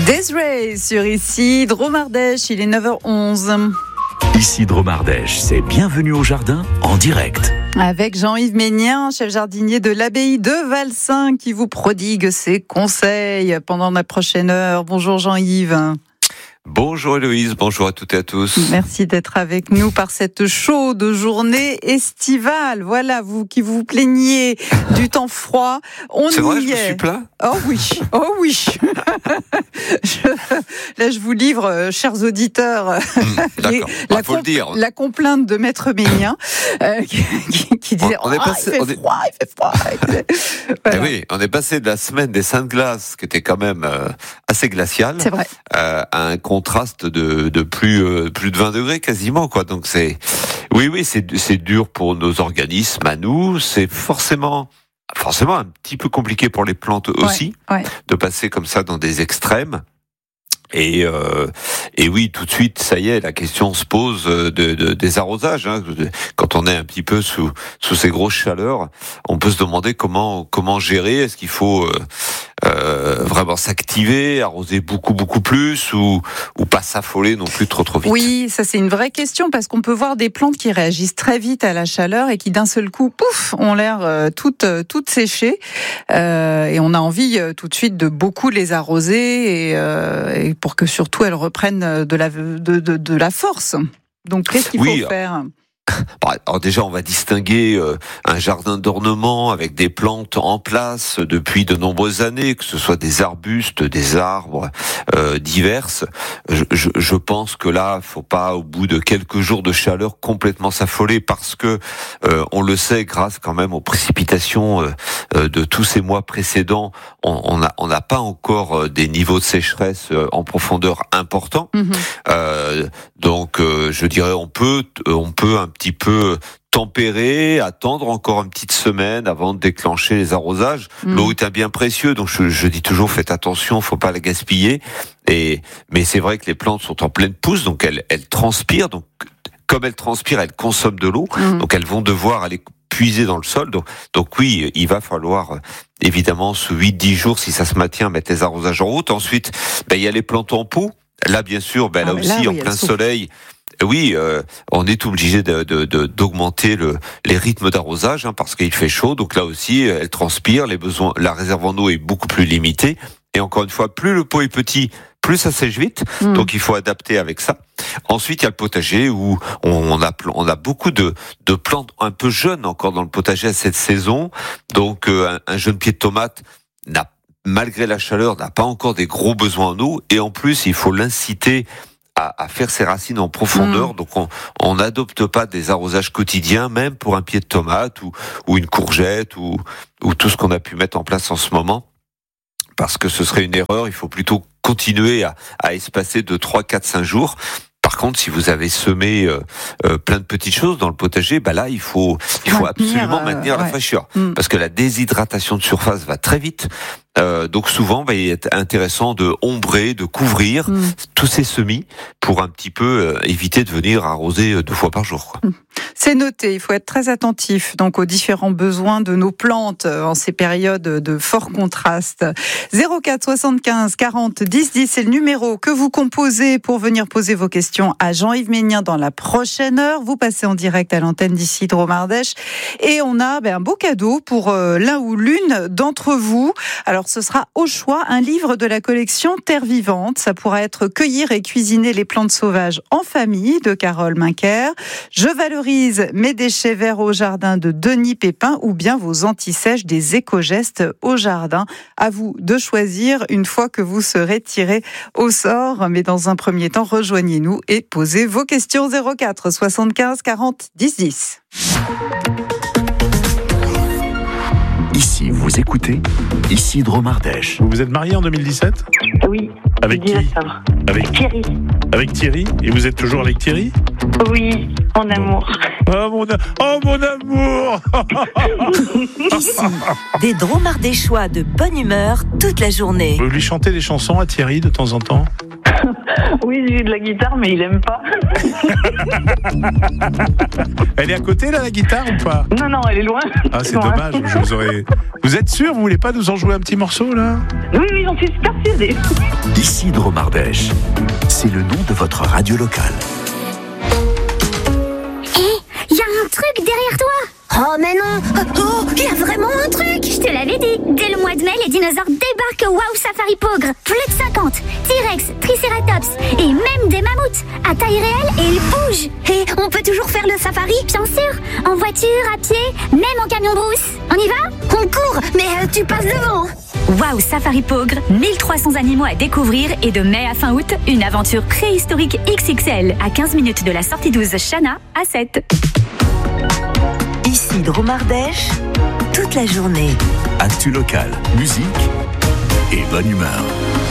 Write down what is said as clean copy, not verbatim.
Des'Rey sur Ici Dromardèche, il est 9h11. Ici Dromardèche, c'est Bienvenue au Jardin en direct. Avec Jean-Yves Ménien, chef jardinier de l'abbaye de Valsin, qui vous prodigue ses conseils pendant la prochaine heure. Bonjour Jean-Yves. Bonjour Héloïse, bonjour à toutes et à tous. Merci d'être avec nous par cette chaude journée estivale. Voilà, vous qui vous plaigniez du temps froid, on C'est y vrai, est. je me suis plaint. Oh oui. Là, je vous livre, chers auditeurs, D'accord, faut le dire. la complainte de Maître Ménien, qui disait On est passé- il fait froid. Voilà. Eh oui, on est passé de la semaine des Saintes Glaces, qui était quand même assez glaciale, C'est vrai. à un contraste de plus de 20 degrés quasiment, quoi. Donc c'est dur pour nos organismes à nous. C'est forcément un petit peu compliqué pour les plantes aussi, Ouais. de passer comme ça dans des extrêmes. Et oui, tout de suite, ça y est, la question se pose des arrosages. Hein. Quand on est un petit peu sous ces grosses chaleurs, on peut se demander comment gérer. Est-ce qu'il faut vraiment s'activer, arroser beaucoup plus, ou pas s'affoler non plus trop vite? Oui, ça c'est une vraie question parce qu'on peut voir des plantes qui réagissent très vite à la chaleur et qui d'un seul coup, pouf, ont l'air toutes séchées et on a envie tout de suite de beaucoup les arroser et pour que surtout elles reprennent de la force. Donc qu'est-ce qu'il faut faire ? Alors déjà, on va distinguer un jardin d'ornement avec des plantes en place depuis de nombreuses années, que ce soit des arbustes, des arbres diverses. Je pense que là, faut pas, au bout de quelques jours de chaleur, complètement s'affoler parce que on le sait, grâce quand même aux précipitations de tous ces mois précédents, on n'a pas encore des niveaux de sécheresse en profondeur importants. Donc, je dirais, on peut un petit peu tempérer, attendre encore une petite semaine avant de déclencher les arrosages. L'eau est un bien précieux, donc je dis toujours faites attention, faut pas la gaspiller. Mais c'est vrai que les plantes sont en pleine pousse, donc elles transpirent. Donc comme elles transpirent, elles consomment de l'eau, donc elles vont devoir aller puiser dans le sol. Donc oui, il va falloir évidemment sous 8-10 jours, si ça se maintient, mettre les arrosages en route. Ensuite, il y a les plantes en pot. Là, bien sûr, là aussi, en plein soleil. Oui, on est obligé d'augmenter les rythmes d'arrosage, hein, parce qu'il fait chaud. Donc là aussi, elle transpire, la réserve en eau est beaucoup plus limitée. Et encore une fois, plus le pot est petit, plus ça sèche vite. Donc il faut adapter avec ça. Ensuite, il y a le potager où on a beaucoup de plantes un peu jeunes encore dans le potager à cette saison. Donc un jeune pied de tomate malgré la chaleur, n'a pas encore des gros besoins en eau. Et en plus, il faut l'inciter à faire ses racines en profondeur. Donc on n'adopte pas des arrosages quotidiens, même pour un pied de tomate ou une courgette ou tout ce qu'on a pu mettre en place en ce moment, parce que ce serait une erreur. Il faut plutôt continuer à espacer de 3, 4, 5 jours. Par contre, si vous avez semé plein de petites choses dans le potager, là il faut absolument maintenir la fraîcheur, parce que la déshydratation de surface va très vite. Donc souvent, il est intéressant de ombrer, de couvrir tous ces semis pour un petit peu éviter de venir arroser 2 fois par jour, quoi. C'est noté, il faut être très attentif donc aux différents besoins de nos plantes en ces périodes de fort contraste. 04 75 40 10 10, c'est le numéro que vous composez pour venir poser vos questions à Jean-Yves Ménien dans la prochaine heure. Vous passez en direct à l'antenne d'Ici Dromardèche et on a un beau cadeau pour l'un ou l'une d'entre vous. Alors ce sera au choix un livre de la collection Terre Vivante. Ça pourra être Cueillir et cuisiner les plantes sauvages en famille de Carole Mincker. Je valorise mes déchets verts au jardin de Denis Pépin ou bien vos antisèches des éco-gestes au jardin. À vous de choisir une fois que vous serez tiré au sort. Mais dans un premier temps, rejoignez-nous et posez vos questions 04 75 40 10 10. Ici, vous écoutez Ici Dromardèche. Vous vous êtes marié en 2017 ? Oui. Avec qui ? Avec Thierry. Avec Thierry ? Et vous êtes toujours avec Thierry ? Oui, en amour. Oh mon amour. Ici, des Dromardéchois de bonne humeur toute la journée. Vous lui chantez des chansons à Thierry de temps en temps ? Oui, j'ai de la guitare, mais il aime pas. Elle est à côté, là, la guitare, ou pas? Non, elle est loin. Ah, c'est dommage, je vous aurais... Vous êtes sûr, vous voulez pas nous en jouer un petit morceau, là? Oui, j'en suis persuadée. Ici Dromardèche, c'est le nom de votre radio locale. Il y a un truc derrière toi. Oh mais non. Oh, il y a vraiment un truc. Je te l'avais dit. Dès le mois de mai, les dinosaures débarquent au Wow Safari Pogre. Plus de 50. T-Rex, Triceratops et même des mammouths. À taille réelle et ils bougent. Et on peut toujours faire le safari? Bien sûr. En voiture, à pied, même en camion brousse. On y va? On court, mais tu passes devant. Wow Safari Pogre, 1300 animaux à découvrir et de mai à fin août, une aventure préhistorique XXL à 15 minutes de la sortie 12 Chana à 7. Ici Dromardèche, toute la journée. Actu local, musique et bonne humeur.